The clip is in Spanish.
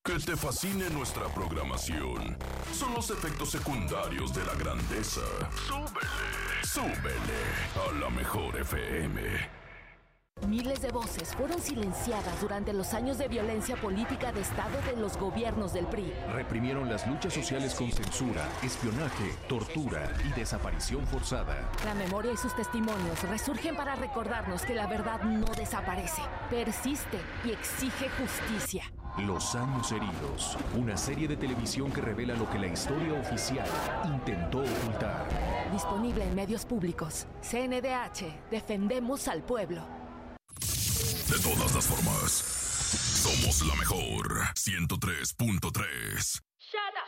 Que te fascine nuestra programación son los efectos secundarios de la grandeza. Súbele a la mejor FM. Miles de voces fueron silenciadas durante los años de violencia política de Estado de los gobiernos del PRI. Reprimieron las luchas sociales con censura, espionaje, tortura y desaparición forzada. La memoria y sus testimonios resurgen para recordarnos que la verdad no desaparece, persiste y exige justicia. Los años heridos, una serie de televisión que revela lo que la historia oficial intentó ocultar. Disponible en medios públicos. CNDH, defendemos al pueblo. De todas las formas, somos la mejor 103.3.